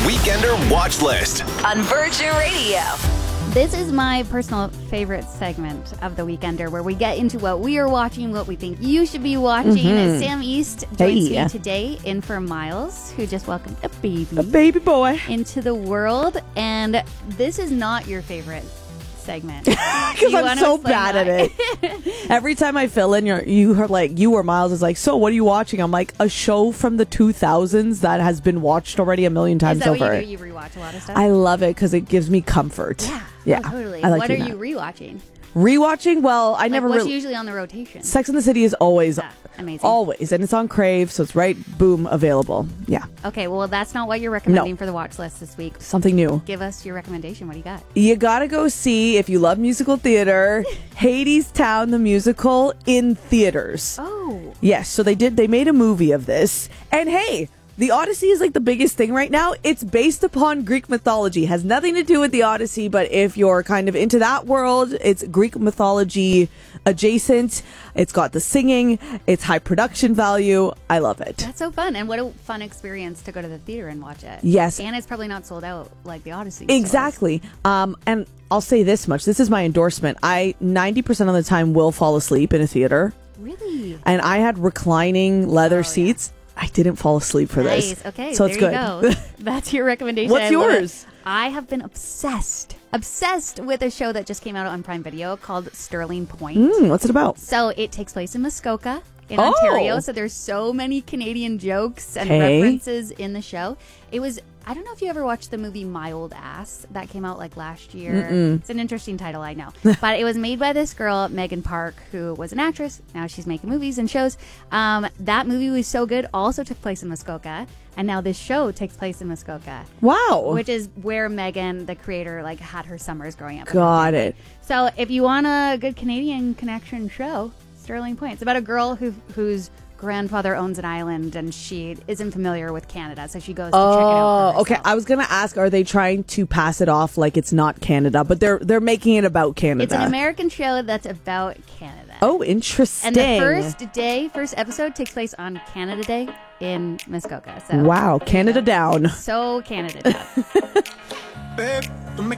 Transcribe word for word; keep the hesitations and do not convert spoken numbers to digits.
Weekender Watch List on Virgin Radio. This is my personal favorite segment of The Weekender, where we get into what we are watching, what we think you should be watching. Mm-hmm. Sam East joins hey. me today in for Miles, who just welcomed a baby. A baby boy. Into the world. And this is not your favorite segment. Because I'm so bad at it. Every time I fill in, you're, you are like, you or Miles is like, so what are you watching? I'm like, a show from the two thousands that has been watched already a million times is that over. What you do? You rewatch a lot of stuff? I love it because it gives me comfort. Yeah, yeah oh, totally. I like what are that. you rewatching? Rewatching? Well, I like never what's really. usually on the rotation? Sex and the City is always, ah, amazing. always, and it's on Crave, so it's right, boom, available. Yeah. Okay, well, that's not what you're recommending no. for the watch list this week. Something new. Give us your recommendation. What do you got? You gotta go see, if you love musical theater, Hadestown the musical in theaters. Oh. Yes, so they did. They made a movie of this, and hey. The Odyssey is like the biggest thing right now. It's based upon Greek mythology. Has nothing to do with the Odyssey, but if you're kind of into that world, it's Greek mythology adjacent. It's got the singing. It's high production value. I love it. That's so fun. And what a fun experience to go to the theater and watch it. Yes. And it's probably not sold out like the Odyssey. Exactly. Um, and I'll say this much. This is my endorsement. I ninety percent of the time will fall asleep in a theater. Really? And I had reclining leather oh, seats. Yeah. I didn't fall asleep for nice. this. Okay, so there it's good. You go. That's your recommendation. What's I yours? I have been obsessed, obsessed with a show that just came out on Prime Video called Sterling Point. Mm, what's it about? So it takes place in Muskoka in oh. Ontario. So there's so many Canadian jokes and hey. references in the show. It was, I don't know if you ever watched the movie My Old Ass that came out like last year. Mm-mm. It's an interesting title, I know. But it was made by this girl, Megan Park, who was an actress. Now she's making movies and shows. Um, that movie was so good, also took place in Muskoka. And now this show takes place in Muskoka. Wow. Which is where Megan, the creator, like had her summers growing up. Got it. So if you want a good Canadian connection show, Sterling Point. It's about a girl who whose grandfather owns an island and she isn't familiar with Canada, so she goes to oh, check it out for okay. herself. I was gonna ask, are they trying to pass it off like it's not Canada, but they're they're making it about Canada? It's an American show that's about Canada. Oh, interesting. And the first day, first episode takes place on Canada Day in Muskoka. So wow, Canada down. So Canada down.